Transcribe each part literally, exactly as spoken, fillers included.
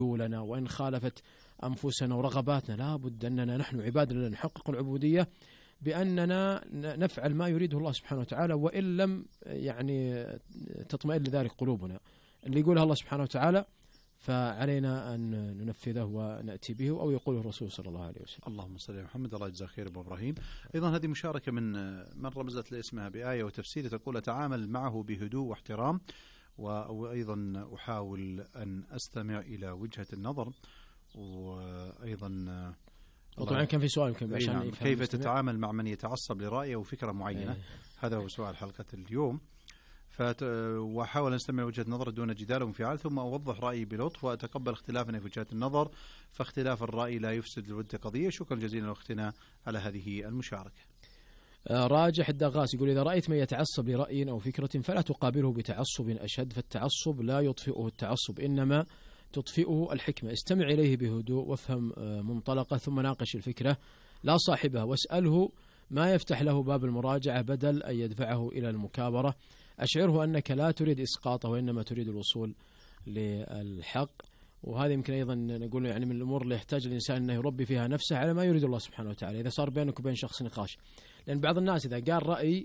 لنا وإن خالفت أنفسنا ورغباتنا، لا بد أننا نحن عباد لنا نحقق العبودية بأننا نفعل ما يريده الله سبحانه وتعالى، وإن لم يعني تطمئن لذلك قلوبنا. اللي يقولها الله سبحانه وتعالى فعلينا أن ننفذه ونأتي به، أو يقوله الرسول صلى الله عليه وسلم. اللهم صل على محمد. الله يجزاك خير أبو إبراهيم. أيضا هذه مشاركة من من رمزت لاسمها بآية وتفسير، تقول: أتعامل معه بهدوء واحترام، وأيضا أحاول أن أستمع إلى وجهة النظر. وأيضا وطبعا كان في سؤال عشان نعم. كيف تتعامل مع من يتعصب لرأيه وفكرة معينة؟ أيه. هذا هو سؤال حلقة اليوم. فت... وأحاول أن أستمع وجهة نظر دون جدال وانفعال، ثم أوضح رأيي بلطف وأتقبل اختلافنا في وجهات النظر، فاختلاف الرأي لا يفسد للود قضية. شكرا جزيلا لأختنا على هذه المشاركة. راجح الدغاس يقول: إذا رأيت من يتعصب لرأي أو فكرة فلا تقابله بتعصب أشد، فالتعصب لا يطفئه التعصب، إنما تطفئه الحكمة. استمع إليه بهدوء وافهم منطلقه، ثم ناقش الفكرة لا صاحبها، واسأله ما يفتح له باب المراجعة بدل أن يدفعه إلى المكابرة. أشعره أنك لا تريد إسقاطه وإنما تريد الوصول للحق. وهذا يمكن أيضا نقول يعني من الأمور اللي يحتاج الإنسان أنه يربي فيها نفسه على ما يريد الله سبحانه وتعالى. إذا صار بينك وبين شخص نقاش، لأن بعض الناس إذا قال رأي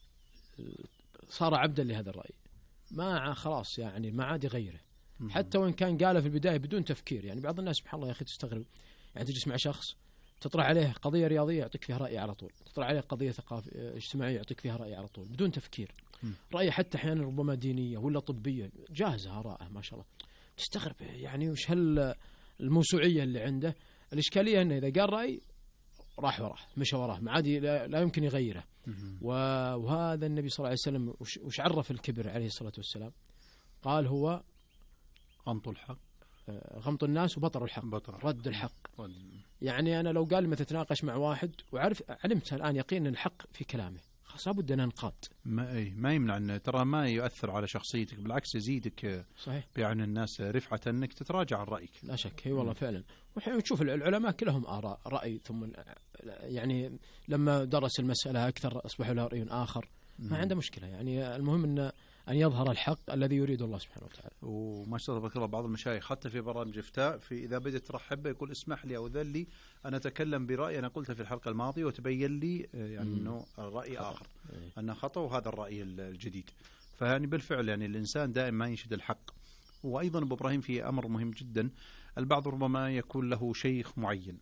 صار عبدا لهذا الرأي، ما خلاص يعني ما عاد يغيره، حتى وإن كان قاله في البداية بدون تفكير. يعني بعض الناس سبحان الله يا أخي تستغرب، يعني تجلس مع شخص تطرح عليه قضية رياضية يعطيك فيها رأي على طول، تطرح عليه قضية ثقافية اجتماعية يعطيك فيها رأي على طول بدون تفكير. رأي حتى أحيانا ربما دينية ولا طبية جاهزة آراءه ما شاء الله، تستغرب يعني وش هل الموسوعية اللي عنده. الإشكالية أنه إذا قال رأي راح وراه مشى وراه، ما عاد لا يمكن يغيره. وهذا النبي صلى الله عليه وسلم وش عرف الكبر عليه الصلاة والسلام؟ قال هو غمط الحق، غمط الناس وبطر الحق، بطر. رد الحق. يعني أنا لو قال ما تتناقش مع واحد وعرف علمت الآن يقين أن الحق في كلامه، خلاص لابد أن ننقاد. ما أي ما يمنع أن ترى ما يؤثر على شخصيتك، بالعكس يزيدك صحيح بيعني الناس رفعة أنك تتراجع عن رأيك. لا شك، هي والله فعلا. وحين تشوف العلماء كلهم آراء رأي، ثم يعني لما درس المسألة أكثر أصبح له رأي آخر، ما عنده مشكلة. يعني المهم أن أن يظهر الحق الذي يريده الله سبحانه وتعالى. وما شاء الله تبارك الله بعض المشايخ حتى في برامج إفتاء في إذا بدأت ترحب يقول: اسمح لي أو ذل لي أنا أتكلم برأي أنا قلته في الحلقة الماضية وتبين لي يعني أنه الرأي آخر، أنه خطأ وهذا الرأي الجديد. فيعني بالفعل يعني الإنسان دائما ما ينشد الحق. وأيضا أبو إبراهيم في أمر مهم جدا، البعض ربما يكون له شيخ معين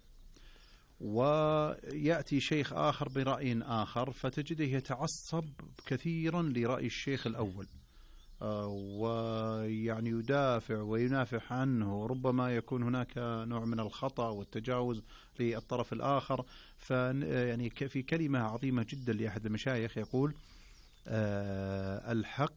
ويأتي شيخ آخر برأي آخر، فتجده يتعصب كثيرا لرأي الشيخ الأول، ويعني يدافع وينافح عنه، ربما يكون هناك نوع من الخطأ والتجاوز للطرف الآخر. فيعني في كلمة عظيمة جدا لأحد المشايخ يقول: آه الحق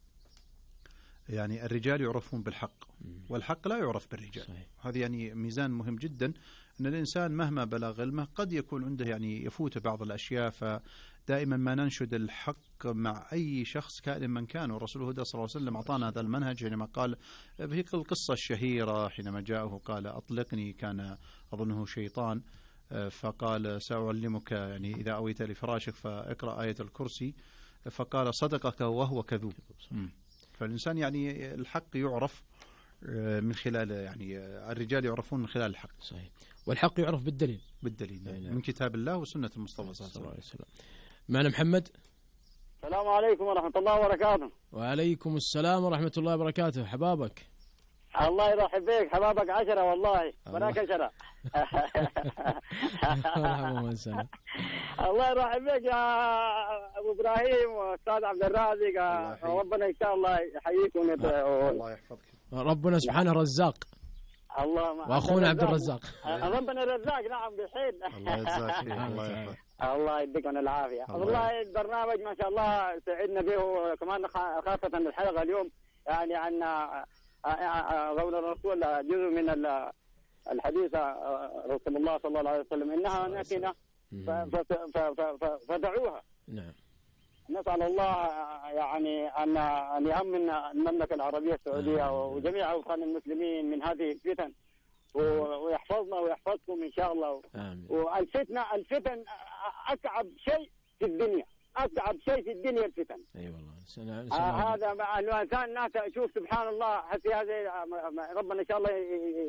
يعني الرجال يعرفون بالحق والحق لا يعرف بالرجال. هذه يعني ميزان مهم جدا، أن الإنسان مهما بلغ علمه قد يكون عنده يعني يفوت بعض الأشياء. فدائما ما ننشد الحق مع أي شخص كائن من كان. والرسول صلى الله عليه وسلم أعطانا هذا المنهج حينما قال في القصة الشهيرة حينما جاءه قال: أطلقني، كان أظنه شيطان، فقال: سأعلمك يعني إذا أويت لفراشك فاقرأ آية الكرسي، فقال: صدقك وهو كذوب. فالإنسان يعني الحق يعرف من خلال يعني الرجال يعرفون من خلال الحق. صحيح. والحق يعرف بالدليل بالدليل يعني من كتاب الله وسنة المصطفى صلى الله عليه وسلم. معنا محمد. السلام عليكم ورحمة الله وبركاته. وعليكم السلام ورحمة الله وبركاته. حبابك الله يرحب بك، حبابك عشرة والله براك عشرة. الله يرحب بك يا أبو إبراهيم وأستاذ عبد الرازق، ربنا إن شاء الله يحييكم. الله يحفظك. ربنا سبحانه رزاق. الله واخونا عبد الرزاق. ربنا الرزاق نعم بحيل. الله يجزاك الله يحفظك. الله يديكم العافيه. والله البرنامج ما شاء الله سعدنا به، وكمان خاصه الحلقه اليوم يعني عن قول الرسول جزء من الحديث رسول الله صلى الله عليه وسلم انها نتنه فدعوها. نعم. نسأل الله يعني أن أن يأمن المملكة العربية السعودية وجميع أوطان المسلمين من هذه الفتن، ويحفظنا ويحفظكم إن شاء الله. آمين. والفتنة الفتن أصعب شيء في الدنيا، أصعب شيء في الدنيا الفتن. أي أيوة والله. سنة سنة آه هذا الإنسان الناس شوف سبحان الله حتى هذا ربنا إن شاء الله